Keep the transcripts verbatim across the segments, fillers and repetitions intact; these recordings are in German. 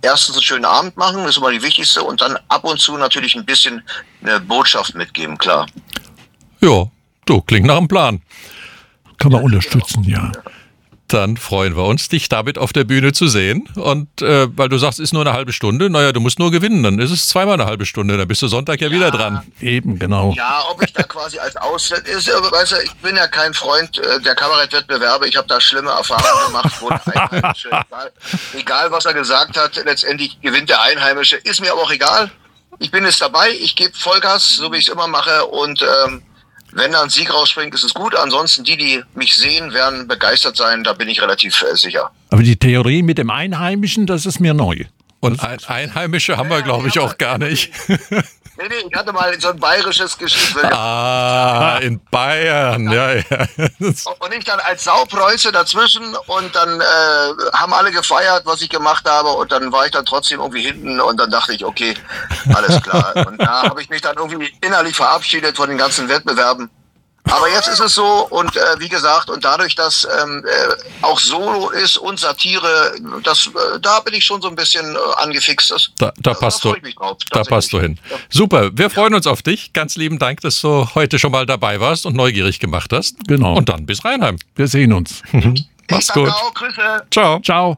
erstens einen schönen Abend machen, das ist immer die wichtigste, und dann ab und zu natürlich ein bisschen eine Botschaft mitgeben, klar. Ja, du, klingt nach einem Plan. Kann man unterstützen, ja. Dann freuen wir uns, dich damit auf der Bühne zu sehen. Und äh, weil du sagst, es ist nur eine halbe Stunde, naja, du musst nur gewinnen, dann ist es zweimal eine halbe Stunde, dann bist du Sonntag ja, ja wieder dran. Eben, genau. Ja, ob ich da quasi als Ausland ist, weißt du, ich bin ja kein Freund äh, der Kabarettwettbewerbe, ich habe da schlimme Erfahrungen gemacht, wo der Einheimische, egal, egal was er gesagt hat, letztendlich gewinnt der Einheimische, ist mir aber auch egal. Ich bin jetzt dabei, ich gebe Vollgas, so wie ich es immer mache, und ähm, wenn da ein Sieg rausspringt, ist es gut. Ansonsten, die, die mich sehen, werden begeistert sein. Da bin ich relativ äh, sicher. Aber die Theorie mit dem Einheimischen, das ist mir neu. Und ein, Einheimische haben wir, glaube ich, auch gar nicht. Nee, nee, ich hatte mal so ein bayerisches Geschichte. Ah, in Bayern, ja, ja. Und ich dann als Saupreuße dazwischen, und dann äh, haben alle gefeiert, was ich gemacht habe, und dann war ich dann trotzdem irgendwie hinten, und dann dachte ich, okay, alles klar. Und da habe ich mich dann irgendwie innerlich verabschiedet von den ganzen Wettbewerben. Aber jetzt ist es so, und äh, wie gesagt, und dadurch, dass ähm, äh, auch Solo ist und Satire, das, äh, da bin ich schon so ein bisschen äh, angefixt. Das, da, da passt du, drauf, da passt du hin. Ja. Super, wir freuen uns auf dich. Ganz lieben Dank, dass du heute schon mal dabei warst und neugierig gemacht hast. Genau. Und dann bis Rheinheim. Wir sehen uns. Mach's gut. Auch, Grüße. Ciao. Ciao.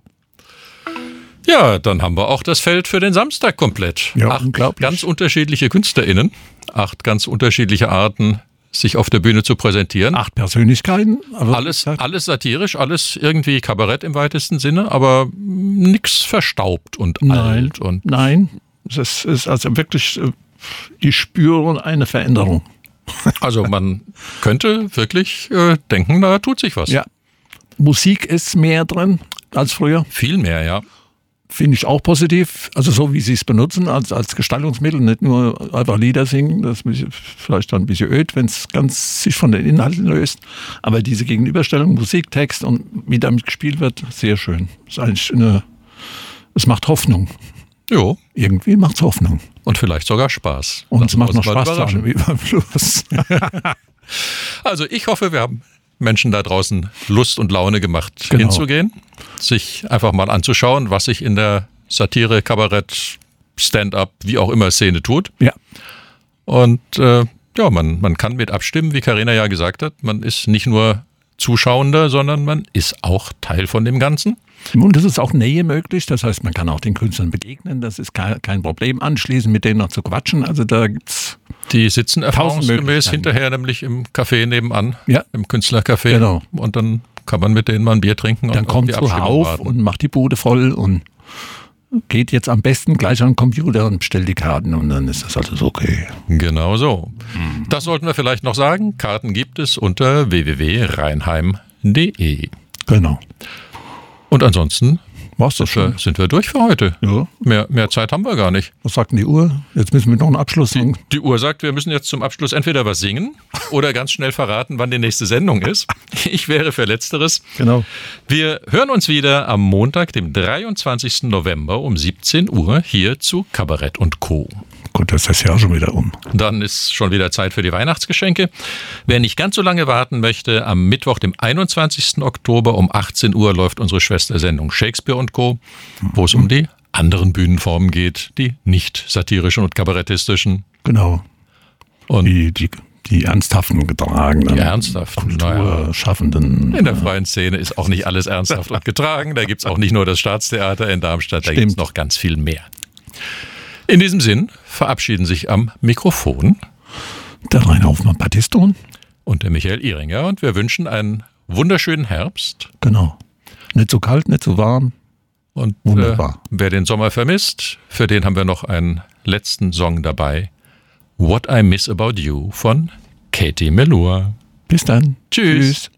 Ja, dann haben wir auch das Feld für den Samstag komplett. Ja, acht unglaublich. Ganz unterschiedliche KünstlerInnen, acht ganz unterschiedliche Arten, sich auf der Bühne zu präsentieren. Acht Persönlichkeiten. Aber alles, alles satirisch, alles irgendwie Kabarett im weitesten Sinne, aber nichts verstaubt und nein, alt. Und nein, es ist also wirklich, die spüren eine Veränderung. Also man könnte wirklich äh, denken, da tut sich was. Ja, Musik ist mehr drin als früher. Viel mehr, ja. Finde ich auch positiv, also so wie sie es benutzen als, als Gestaltungsmittel, nicht nur einfach Lieder singen, das ist vielleicht dann ein bisschen öd, wenn es ganz sich von den Inhalten löst, aber diese Gegenüberstellung, Musik, Text und wie damit gespielt wird, sehr schön. Das ist eigentlich eine, es macht Hoffnung. Jo. Irgendwie macht es Hoffnung. Und vielleicht sogar Spaß. Und es macht noch Spaß dann, wie beim Fluss. Also ich hoffe, wir haben Menschen da draußen Lust und Laune gemacht, genau. hinzugehen, sich einfach mal anzuschauen, was sich in der Satire, Kabarett, Stand-up, wie auch immer Szene tut. Ja. Und äh, ja, man, man kann mit abstimmen, wie Carina ja gesagt hat. Man ist nicht nur Zuschauender, sondern man ist auch Teil von dem Ganzen. Und es ist auch Nähe möglich, das heißt, man kann auch den Künstlern begegnen, das ist kein Problem, anschließend mit denen noch zu quatschen, also da gibt's die sitzen erfahrungsgemäß hinterher nämlich im Café nebenan, ja. im Künstlercafé, genau. Und dann kann man mit denen mal ein Bier trinken. Dann und kommt die zuhauf warten. Und macht die Bude voll und geht jetzt am besten gleich an den Computer und bestellt die Karten und dann ist das alles okay. Genau so. Hm. Das sollten wir vielleicht noch sagen, Karten gibt es unter w w w punkt rheinheim punkt d e. Genau. Und ansonsten war's das schon. Sind wir durch für heute. Ja. Mehr, mehr Zeit haben wir gar nicht. Was sagt denn die Uhr? Jetzt müssen wir noch einen Abschluss die, machen. Die Uhr sagt, wir müssen jetzt zum Abschluss entweder was singen oder ganz schnell verraten, wann die nächste Sendung ist. Ich wäre für Letzteres. Genau. Wir hören uns wieder am Montag, dem dreiundzwanzigsten November um siebzehn Uhr hier zu Kabarett und Co. Gut, das ist das Jahr schon wieder um. Dann ist schon wieder Zeit für die Weihnachtsgeschenke. Wer nicht ganz so lange warten möchte, am Mittwoch, dem einundzwanzigsten Oktober um achtzehn Uhr läuft unsere Schwestersendung Shakespeare und Co., wo es um die anderen Bühnenformen geht, die nicht satirischen und kabarettistischen. Genau. Und die, die, die ernsthaften getragenen. Die ernsthaften, Kulturschaffenden. Naja. In der freien Szene ist auch nicht alles ernsthaft und getragen. Da gibt es auch nicht nur das Staatstheater in Darmstadt, da gibt es noch ganz viel mehr. In diesem Sinn verabschieden sich am Mikrofon der Rainer Hoffmann-Battiston und der Michael Ihringer und wir wünschen einen wunderschönen Herbst. Genau. Nicht so kalt, nicht so warm. Und äh, wer den Sommer vermisst, für den haben wir noch einen letzten Song dabei. What I Miss About You von Katie Melua. Bis dann. Tschüss. Tschüss.